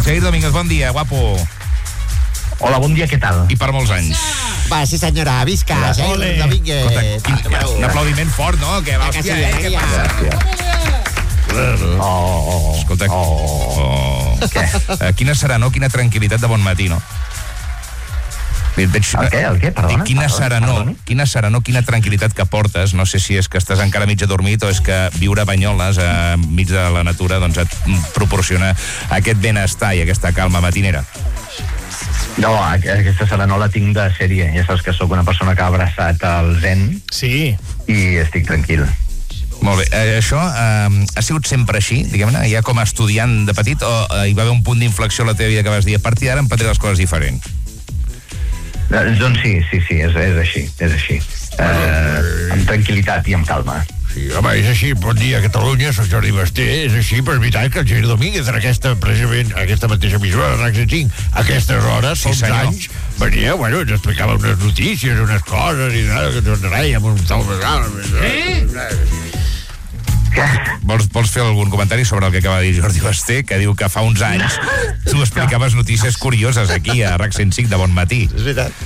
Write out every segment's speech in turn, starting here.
Jair Domínguez, bon dia, guapo. Hola, bon dia, què tal? I per molts anys. Va, sí senyora, visca, Jair Domínguez. Un aplaudiment fort, no? Que va, hòstia, què passa? Escolta, quina serenor, quina tranquil·litat de bon matí, no? El què? Perdona? Quina serenor, quina tranquil·litat que portes. No sé si és que estàs encara mig adormit o és que viure a Banyoles, enmig de la natura, doncs et proporciona aquest benestar i aquesta calma matinera. No, aquesta serenor la tinc de sèrie. Ja saps que sóc una persona que ha abraçat el zen. Sí. I estic tranquil. Molt bé. Això ha sigut sempre així, diguem-ne, ja com a estudiant de petit, o hi va haver un punt d'inflexió a la teva vida que vas dir, a partir d'ara em prendré les coses diferents? Doncs sí, és així. Amb tranquil·litat i amb calma. Sí, home, és així. Bon dia, Catalunya, soc Jordi Basté. És així, però és veritat que el Jair Domínguez en aquesta mateixa emissora de RAC 105, a aquestes hores, fa uns anys, venia, bueno, ens explicava unes notícies, unes coses, i que ens rèiem un tal vegada. Vols fer algun comentari sobre el que acaba de dir Jordi Basté, que diu que fa uns anys tu explicaves notícies curioses aquí a RAC 105 de bon matí? És veritat.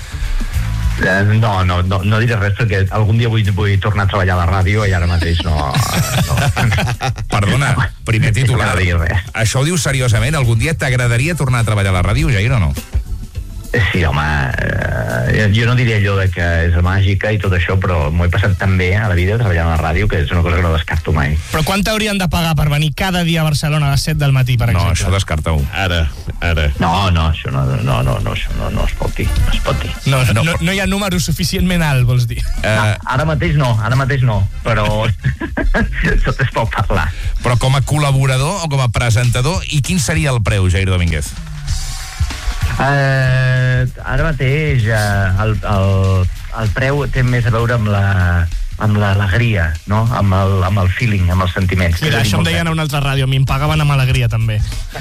No diré res perquè algun dia vull tornar a treballar a la ràdio i ara mateix no. Perdona, primer titular. Això ho dius seriosament? Algun dia t'agradaria tornar a treballar a la ràdio, Jair, o no? Sí, home, jo no diria allò de que és màgica i tot això, però m'ho he passat tan bé a la vida treballant a la ràdio que és una cosa que no descarto mai. Però quant t'haurien de pagar per venir cada dia a Barcelona a les 7 del matí, per exemple? No, això descarta-ho. Ara. No, això no es pot dir. No hi ha número suficientment alt, vols dir? Ara mateix no, però tot es pot parlar. Però com a col·laborador o com a presentador, i quin seria el preu, Jair Domínguez? Ara mateix el preu té més a veure amb l'alegria, no? Amb el feeling, amb els sentiments. Mira, això em deien a una altra ràdio, a mi em pagaven amb alegria també.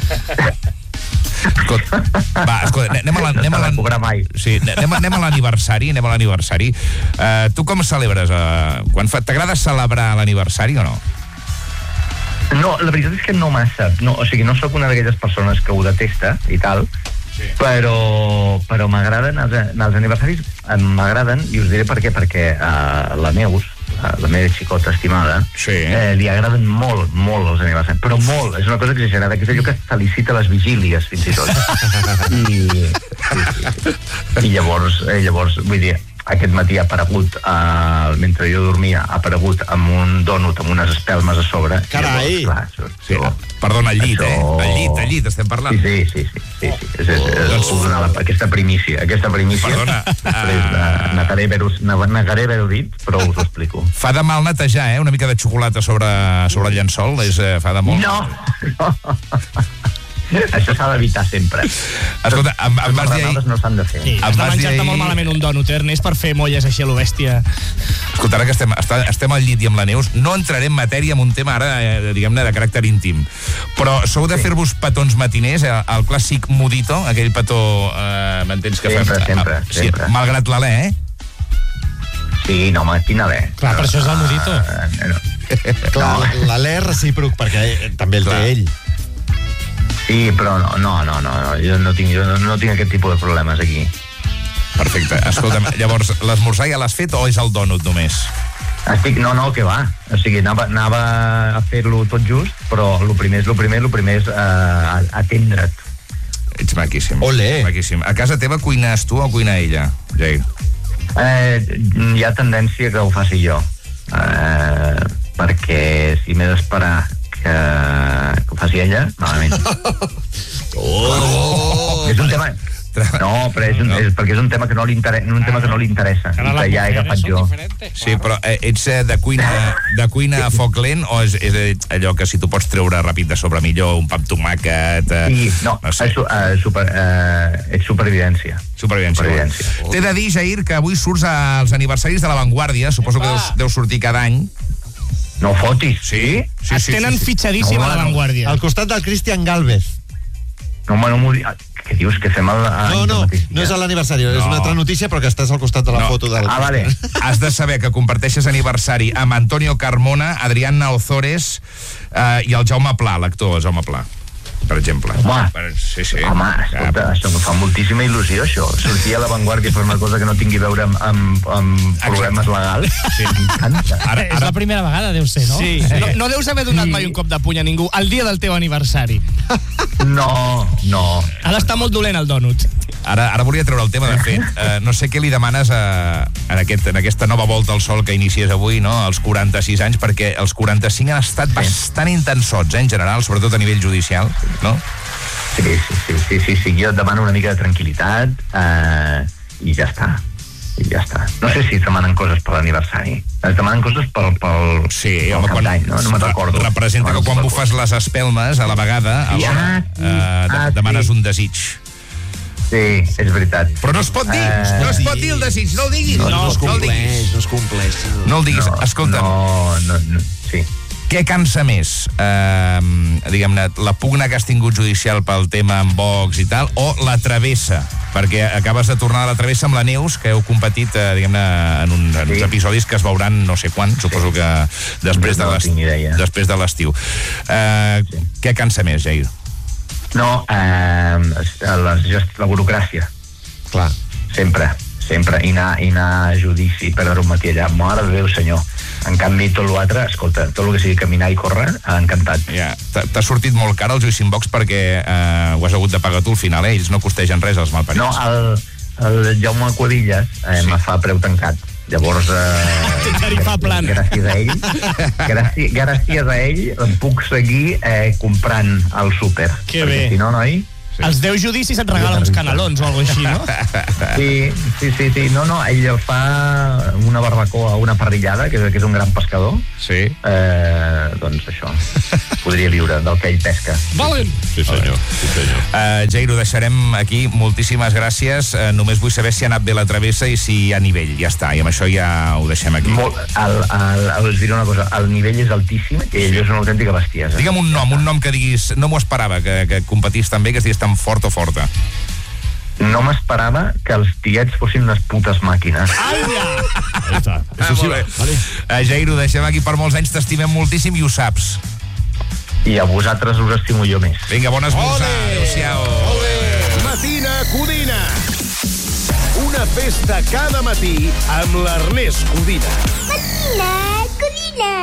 Escolta, anem a l'aniversari. Tu com celebres? T'agrada celebrar l'aniversari o no? No, la veritat és que no massa. No sóc una d'aquelles persones que ho detesta i tal, però m'agraden els aniversaris, m'agraden, i us diré per què, perquè la Neus, la meva xicota estimada, li agraden molt els aniversaris, però molt, és una cosa exagerada, que és allò que felicita les vigílies, fins i tot. I llavors, vull dir, aquest matí ha aparegut, mentre jo dormia, ha aparegut amb un dònut amb unes espelmes a sobre. Carai! Perdona, al llit estem parlant. Sí. Puc donar aquesta primícia. Perdona. Negaré haver-ho dit, però us ho explico. Fa de mal netejar, una mica de xocolata sobre el llençol, fa de molt. No! Això s'ha d'evitar sempre. Escolta, em vas dir ahir... no s'han de fer. Sí, has de menjar-te molt malament un dònut, Ernest, per fer molles així a lo bèstia. Escolta, ara que estem al llit i amb la Neus, no entraré en matèria amb un tema ara, diguem-ne, de caràcter íntim. Però sou de fer-vos petons matiners, el clàssic modito, aquell petó, m'entens que fem... Sempre. Malgrat l'alè, Sí, no, home, quin alè. Clar, per això és el modito. Clar, l'alè és recíproc, perquè també el té ell. Sí, però no, jo no tinc aquest tipus de problemes aquí. Perfecte. Escolta'm, llavors, l'esmorzar ja l'has fet o és el dònut només? No, que va. O sigui, anava a fer-lo tot just, però el primer és atendre't. Ets maquíssim. Olé. Maquíssim. A casa teva cuines tu o cuina ella, Jair? Hi ha tendència que ho faci jo. Perquè si m'he d'esperar que ho faci ella, malament. És un tema... No, però és perquè és un tema que no li interessa, i que ja he agafat jo. Sí, però ets de cuina a foc lent o és allò que si tu pots treure ràpid de sobre millor, un pa amb tomàquet... Sí, no sé. És supervivència. T'he de dir, Jair, que avui surts als aniversaris de La Vanguardia, suposo que deus sortir cada any. No fotis. Sí? Et tenen fitxadíssim a La Vanguardia. Al costat del Cristian Galvez. No m'ho dic. Què dius, que fem el... No és a l'aniversari, és una altra notícia, però que estàs al costat de la foto del... Vale. Has de saber que comparteixes aniversari amb Antonio Carmona, Adriana Ozores i el Jaume Pla, l'actor Jaume Pla. per exemple. Home, Sí. Home, escolta, això em fa moltíssima il·lusió, això. Sortir a l'avantguàrdia per una cosa que no tingui a veure amb problemes legals. Sí. M'encanta. És la primera vegada, deu ser, no? Sí. No deus haver donat mai un cop de puny a ningú el dia del teu aniversari. No. Ha d'estar molt dolent el dònut. Ara volia treure el tema, de fet. No sé què li demanes en aquesta nova volta al sol que inicies avui, no? Als 46 anys, perquè els 45 han estat bastant intensots, en general, sobretot a nivell judicial, no? Sí. Jo et demano una mica de tranquil·litat i ja està. No sé si es demanen coses per l'aniversari. Es demanen coses pel Sí, pel cap d'any, no? No me'n recordo. Representa que quan bufes les espelmes a la vegada, demanes un desig. Sí, és veritat. Però no es pot dir, no es pot dir el desig, no el diguis. No es el diguis. compleix. No el diguis. Escolta'm, No, sí. què cansa més? Diguem-ne, la pugna que has tingut judicial pel tema amb Vox i tal, o la travessa? Perquè acabes de tornar a la travessa amb la Neus, que heu competit, diguem-ne, en uns episodis que es veuran no sé quan, suposo que després de l'estiu. Què cansa més, Jair? No, la burocràcia. Clar. Sempre. I anar a judici per aromatillar. Mare de Déu, senyor. En canvi, tot l'altre, escolta, tot el que sigui caminar i córrer, encantat. Ja, t'ha sortit molt car el judici en Vox perquè ho has hagut de pagar tu al final, ells no costegen res, els malparits. No, el Jaume Cuadillas me fa preu tancat. Llavors, gràcies a ell em puc seguir comprant al súper. Que bé. Si no, noi... Els 10 judicis et regala uns canelons o alguna cosa així, no? Sí. No, ell fa una barbacoa, una parrillada, que és un gran pescador. Sí. Doncs això, podria viure del que ell pesca. Valent! Sí, senyor. Jair, ho deixarem aquí. Moltíssimes gràcies. Només vull saber si ha anat bé la travessa i si hi ha nivell. Ja està, i amb això ja ho deixem aquí. Us diré una cosa, el nivell és altíssim i ell és una autèntica bestiesa. Digue'm un nom que diguis, no m'ho esperava, que competís tan bé, que estigués tan fort o forta. No m'esperava que els tiets fossin unes putes màquines. Jair, ho deixem aquí per molts anys, t'estimem moltíssim i ho saps. I a vosaltres us estimo jo més. Vinga, bon esmorzar. Adéu-siau. Matina Codina. Una festa cada matí amb l'Ernest Codina. Matina Codina.